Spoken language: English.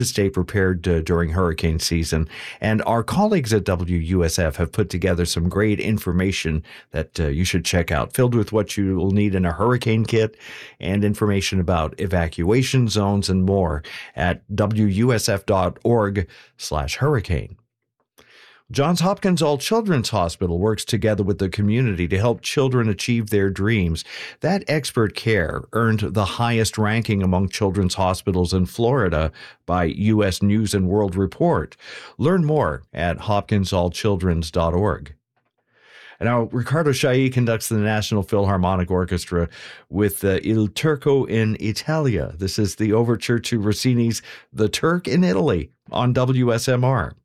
to stay prepared during hurricane season. And our colleagues at WUSF have put together some great information that you should check out, filled with what you will need in a hurricane kit and information about evacuation zones and more at wusf.org/hurricane. Johns Hopkins All Children's Hospital works together with the community to help children achieve their dreams. That expert care earned the highest ranking among children's hospitals in Florida by U.S. News and World Report. Learn more at hopkinsallchildrens.org. Now, Riccardo Chailly conducts the National Philharmonic Orchestra with Il Turco in Italia. This is the overture to Rossini's The Turk in Italy on WSMR.